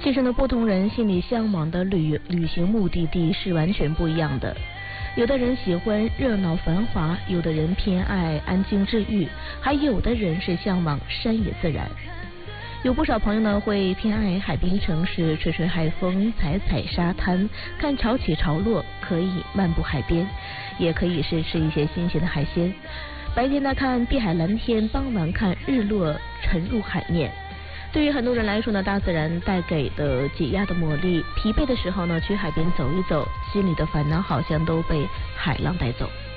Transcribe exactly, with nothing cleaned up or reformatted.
其实呢，不同人心里向往的旅旅行目的地是完全不一样的。有的人喜欢热闹繁华，有的人偏爱安静治愈，还有的人是向往山野自然。有不少朋友呢会偏爱海滨城市，吹吹海风，踩踩沙滩，看潮起潮落，可以漫步海边，也可以是吃一些新鲜的海鲜。白天呢看碧海蓝天，傍晚看日落沉入海面。对于很多人来说呢，大自然带给的解压的魔力，疲惫的时候呢去海边走一走，心里的烦恼好像都被海浪带走。